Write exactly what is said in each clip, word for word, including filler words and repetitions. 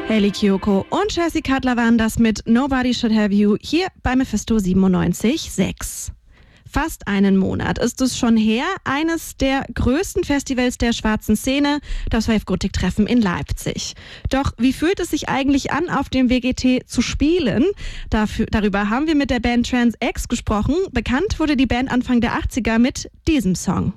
Hayley Kiyoko und Chelsea Cutler waren das mit Nobody Should Have You hier bei Mephisto siebenundneunzig Komma sechs. Fast einen Monat ist es schon her, eines der größten Festivals der schwarzen Szene, das Wave Gothic Treffen in Leipzig. Doch wie fühlt es sich eigentlich an, auf dem W G T zu spielen? Dafür, darüber haben wir mit der Band Trans-X gesprochen. Bekannt wurde die Band Anfang der achtziger mit diesem Song.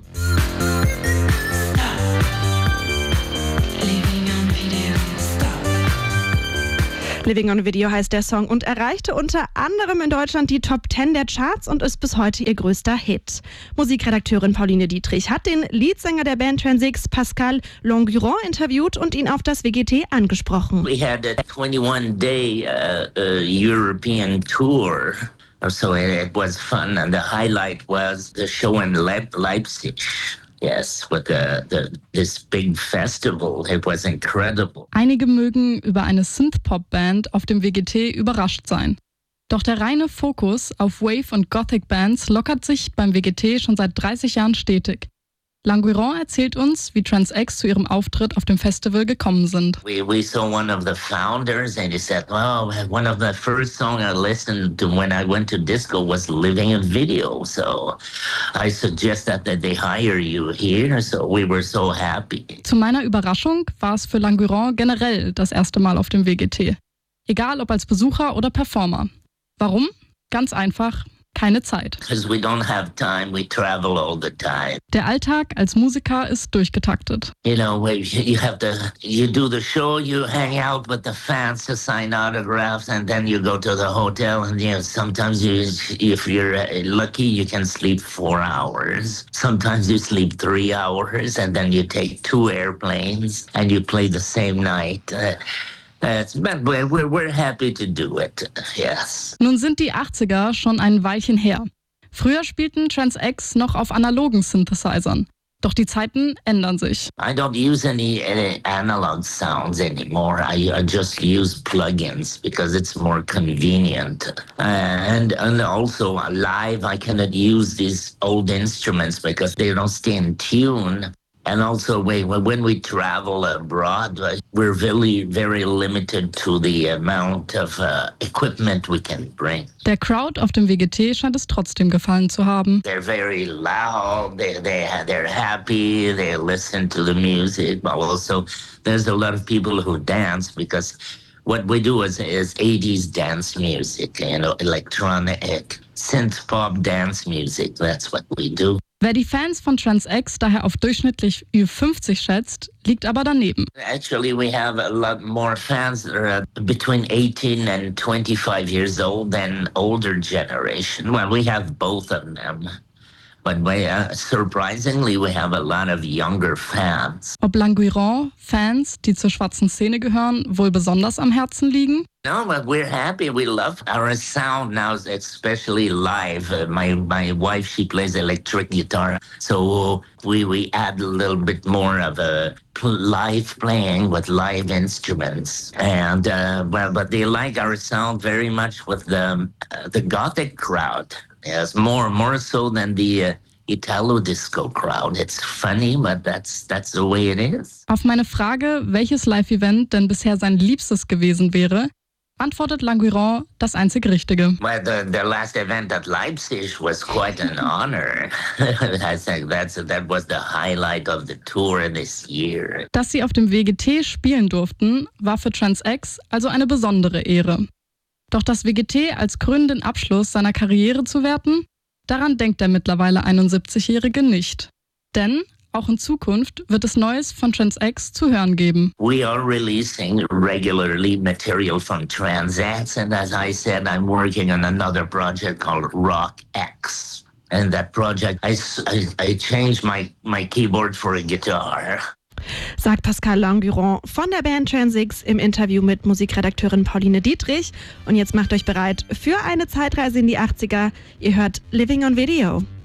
Living on a Video heißt der Song und erreichte unter anderem in Deutschland die Top zehn der Charts und ist bis heute ihr größter Hit. Musikredakteurin Pauline Dietrich hat den Leadsänger der Band Trans-X, Pascal Languirand, interviewt und ihn auf das W G T angesprochen. We had a twenty-one day uh, uh, European tour. So it was fun, and the highlight was the show in Leip- Leipzig. Yes, with the, the, this big festival. It was incredible. Einige mögen über eine Synth-Pop-Band auf dem W G T überrascht sein. Doch der reine Fokus auf Wave- und Gothic-Bands lockert sich beim W G T schon seit dreißig Jahren stetig. Languirand erzählt uns, wie Trans-X zu ihrem Auftritt auf dem Festival gekommen sind. We, we saw one of the founders and he said, well, one of the first songs I listened to when I went to disco was Living in Video. So I suggested that they hire you here. So we were so happy. Zu meiner Überraschung war es für Languirand generell das erste Mal auf dem W G T. Egal ob als Besucher oder Performer. Warum? Ganz einfach. Keine Zeit. Because we don't have time, we travel all the time. Der Alltag als Musiker ist durchgetaktet. You know, you have to, you do the show, you hang out with the fans to sign autographs, and then you go to the hotel, and you know, sometimes you, if you're lucky, you can sleep four hours. Sometimes you sleep three hours, and then you take two airplanes, and you play the same night. Uh, That's, but we're, we're happy to do it, yes. Nun sind die achtziger schon ein Weilchen her. Früher spielten Trans-X noch auf analogen Synthesizern. Doch die Zeiten ändern sich. I don't use any, any analog sounds anymore. I, I just use plugins because it's more convenient. Uh, and, and also live, I cannot use these old instruments because they don't stay in tune. And also, when we travel abroad, we're very, very limited to the amount of uh, equipment we can bring. Der Crowd auf dem W G T scheint es trotzdem gefallen zu haben. They're very loud, they, they, they're happy, they listen to the music, but also there's a lot of people who dance because what we do is, is eighties dance music, you know, electronic, synth-pop dance music, that's what we do. Wer die Fans von Trans-X daher auf durchschnittlich Ü fünfzig schätzt, liegt aber daneben. Actually, we have a lot more fans that are between eighteen and twenty-five years old than older generation. Well, we have both of them. But we, uh, surprisingly, we have a lot of younger fans. Ob Languirand Fans, die zur schwarzen Szene gehören, wohl besonders am Herzen liegen? No, but we're happy. We love our sound now, especially live. Uh, my my wife, she plays electric guitar, so we we add a little bit more of a live playing with live instruments. And uh, well, but they like our sound very much with the uh, the Gothic crowd. Yes, more more so than the uh, Italo Disco crowd. It's funny, but that's that's the way it is. Auf meine Frage, welches Live-Event denn bisher sein liebstes gewesen wäre, antwortet Languirand das einzig Richtige. Well, the, the last event at Leipzig was quite an honor. I think that's that was the highlight of the tour this year. Dass sie auf dem W G T spielen durften, war für Trans-X also eine besondere Ehre. Doch das W G T als krönenden Abschluss seiner Karriere zu werten, daran denkt der mittlerweile einundsiebzigjährige nicht. Denn auch in Zukunft wird es Neues von Trans-X zu hören geben. We are releasing regularly material from Trans-X, and as I said, I'm working on another project called Rock X. And that project, I, I, I changed my, my keyboard for a guitar. Sagt Pascal Languirand von der Band Trans-X im Interview mit Musikredakteurin Pauline Dietrich. Und jetzt macht euch bereit für eine Zeitreise in die achtziger. Ihr hört Living on Video.